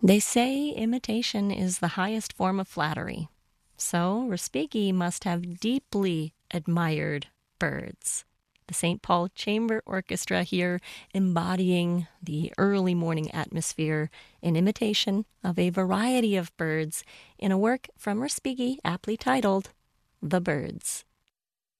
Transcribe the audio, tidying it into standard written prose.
They say imitation is the highest form of flattery, so Respighi must have deeply admired birds. The St. Paul Chamber Orchestra here embodying the early morning atmosphere in imitation of a variety of birds in a work from Respighi aptly titled The Birds.